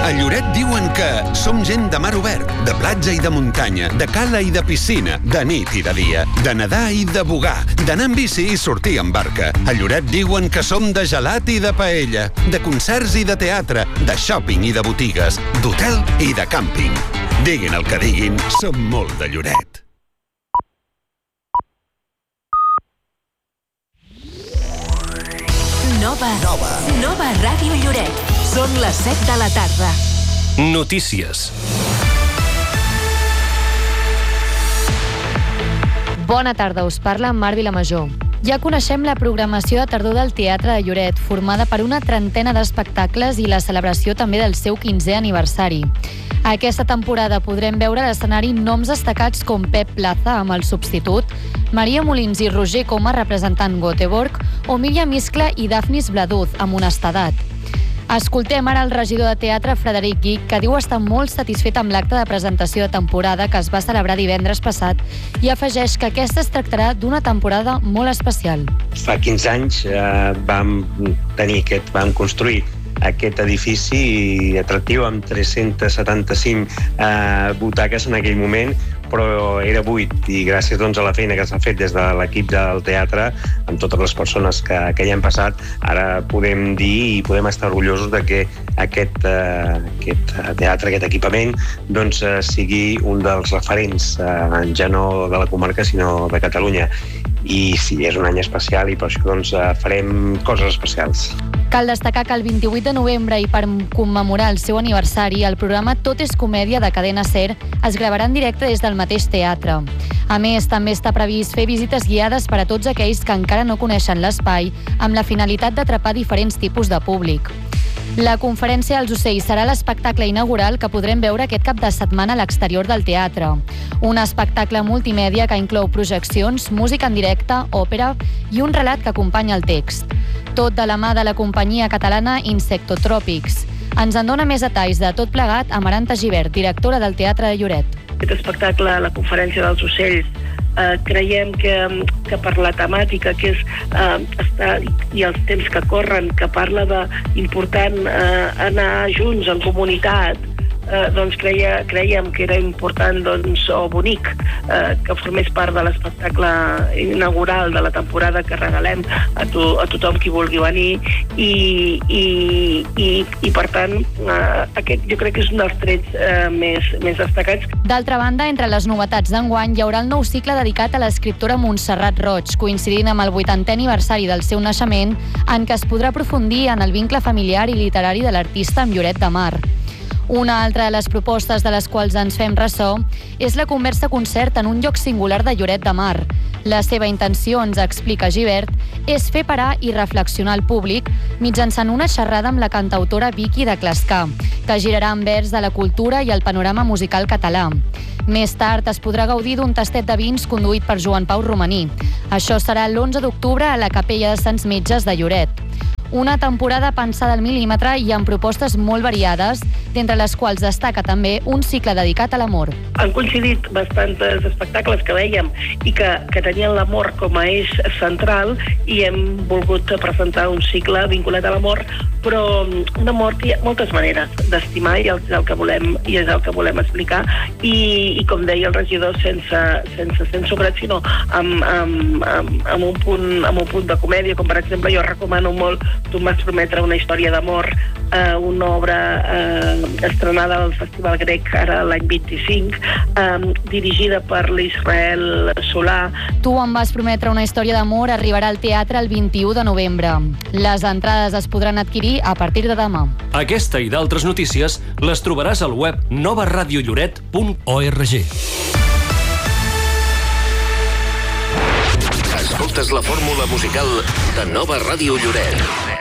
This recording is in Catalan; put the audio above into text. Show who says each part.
Speaker 1: A Lloret diuen que som gent de mar obert, de platja i de muntanya, de cala i de piscina, de nit i de dia, de nedar i de bugar, d'anar en bici i sortir en barca. A Lloret diuen que som de gelat i de paella, de concerts i de teatre, de shopping i de botigues, d'hotel i de càmping. Diguin el que diguin, som molt de Lloret.
Speaker 2: Nova Ràdio Lloret. Són les 7 de la tarda.
Speaker 3: Notícies.
Speaker 4: Bona tarda, us parla Mar Vilamajor. Ja coneixem la programació de tardor del Teatre de Lloret, formada per una trentena d'espectacles i la celebració també del seu 15è aniversari. Aquesta temporada podrem veure a l'escenari noms destacats com Pep Plaza amb el substitut, Maria Molins i Roger Coma representant Göteborg o Míriam Iscla i Dafnis Bladuz amb Honestedat. Escoltem ara el regidor de teatre Frederic Guic, que diu estar molt satisfet amb l'acte de presentació de temporada que es va celebrar divendres passat i afegeix que aquesta es tractarà d'una temporada molt especial.
Speaker 5: Fa 15 anys vam construir aquest edifici atractiu amb 375 butaques en aquell moment, però era buit, i gràcies a la feina que s'ha fet des de l'equip del teatre, amb totes les persones que hi han passat, ara podem dir i podem estar orgullosos de que aquest teatre, aquest equipament, sigui un dels referents, ja no de la comarca, sinó de Catalunya. I sí, és un any especial i per això farem coses especials.
Speaker 4: Cal destacar que el 28 de novembre i per commemorar el seu aniversari, el programa Tot és comèdia de Cadena SER es gravarà en directe des del mateix teatre. A més, també està previst fer visites guiades per a tots aquells que encara no coneixen l'espai, amb la finalitat d'atrapar diferents tipus de públic. La conferència dels ocells serà l'espectacle inaugural que podrem veure aquest cap de setmana a l'exterior del teatre. Un espectacle multimèdia que inclou projeccions, música en directe, òpera i un relat que acompanya el text. Tot de la mà de la companyia catalana Insectotròpics. Ens en dona més detalls de tot plegat Amaranta Gibert, directora del Teatre de Lloret.
Speaker 6: Aquest espectacle, la conferència dels ocells, creiem que per la temàtica que és i els temps que corren, que parla d'important anar junts en comunitat, creiem que era important o bonic que formés part de l'espectacle inaugural de la temporada que regalem a tothom qui vulgui venir i per tant aquest jo crec que és un dels trets més destacats.
Speaker 4: D'altra banda, entre les novetats d'enguany hi haurà el nou cicle dedicat a l'escriptora Montserrat Roig, coincidint amb el 80è aniversari del seu naixement, en què es podrà aprofundir en el vincle familiar i literari de l'artista amb Lloret de Mar. Una altra de les propostes de les quals ens fem ressò és la conversa-concert en un lloc singular de Lloret de Mar. La seva intenció, ens explica Gibert, és fer parar i reflexionar el públic mitjançant una xerrada amb la cantautora Vicky de Clascar, que girarà envers de la cultura i el panorama musical català. Més tard es podrà gaudir d'un tastet de vins conduït per Joan Pau Romaní. Això serà l'11 d'octubre a la Capella de Sants Metges de Lloret. Una temporada pensada al mil·límetre i amb propostes molt variades, d'entre les quals destaca també un cicle dedicat a l'amor.
Speaker 6: Han coincidit bastants espectacles que vèiem i que tenien l'amor com a eix central i hem volgut presentar un cicle vinculat a l'amor, però un amor que hi ha moltes maneres d'estimar i és el que volem explicar i com deia el regidor, sense censurat, sinó amb un punt de comèdia, com per exemple jo recomano molt Tu em vas prometre una història d'amor, una obra estrenada al Festival Grec ara l'any 25, dirigida per l'Israel Solà.
Speaker 4: Tu em vas prometre una història d'amor arribarà al teatre el 21 de novembre. Les entrades es podran adquirir a partir de demà.
Speaker 3: Aquesta i d'altres notícies les trobaràs al web novaradiolloret.org.
Speaker 2: Escoltes la fórmula musical de Nova Ràdio Lloret.